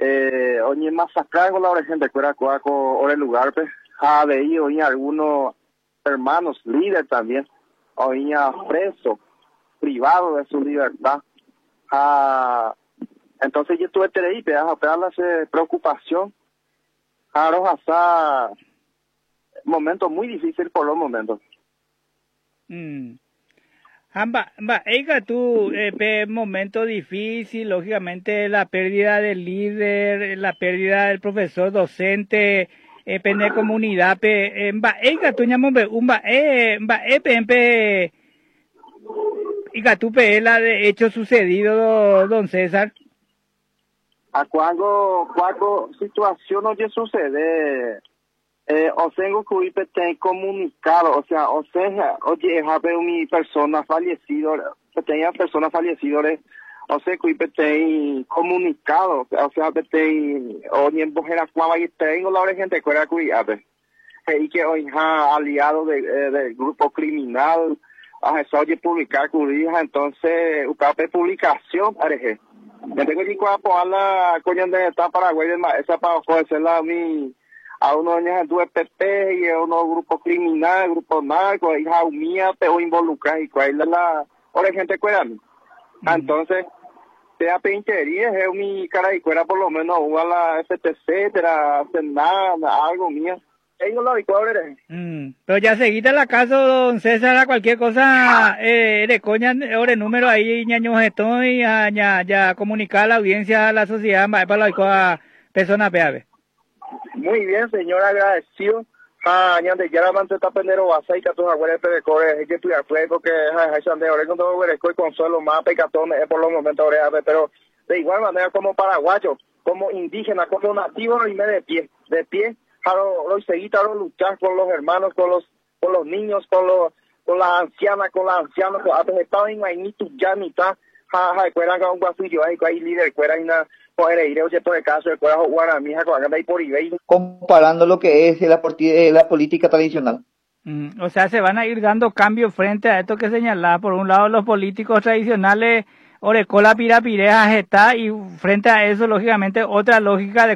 oye masacrar con la gente fuera con el lugar pues de ahí oye algunos hermanos líderes también oye presos privados de su libertad entonces yo tuve que ir a darles preocupación hasta momentos muy difíciles por los momentos. Eiga tú, momento difícil, lógicamente la pérdida del líder, la pérdida del profesor docente, pende comunidad, eiga tú ñamombe, eiga tú la de hecho sucedido, don César. A cuando situación no sucede, o tengo que ir comunicado, o sea, oye, mi persona fallecida, que tenía personas fallecidas, o sea, que comunicado, o sea, oye, en Bojera, y tengo la gente que era cuidado, y que hoy aliado del grupo criminal, eso oye, publicar, entonces, publicación, parece. Yo tengo que poner la coña de esta Paraguay, esa para ofrecerla a uno de los PP y a unos grupos criminales, grupos narcos, hija mía, pero involucrados y cuál es la gente cuerando. Entonces, sea pinchería, es mi cara y cuera por lo menos a la FTC, hacer nada, algo mía. Ellos lo recuerden. Pero ya seguiste la casa, don César, a cualquier cosa, de coña, ahora el número ahí, ñaño, estoy, ya comunicar a la audiencia, a la sociedad, para la persona peave. Muy bien, señor, agradecido. Ñande, ya la mante está pendero basa y que tus abuelos de core, es que tu afuego que de ahora con todo el y consuelo más pecatón por los momentos pero de igual manera como paraguayo, como indígena, como nativo, y me de pie. Lo seguir a luchar con los hermanos, con los niños, con las ancianas, con estado en Guainito ya mitad, cuera un guasillo hay líder, cuera una ir oye por el caso de cuera guaramija con ahí por eBay. Comparando lo que es la política tradicional. O sea, se van a ir dando cambios frente a esto que señalaba. Por un lado, los políticos tradicionales, Orecola, Pirapirejas está, y frente a eso, lógicamente, otra lógica de